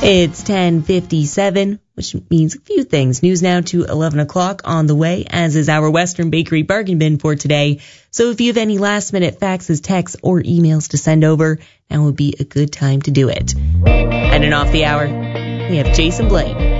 It's 10:57, which means a few things. News now to 11 o'clock on the way, as is our Western Bakery bargain bin for today. So if you have any last-minute faxes, texts, or emails to send over, now would be a good time to do it. Heading off the hour, we have Jason Blaine.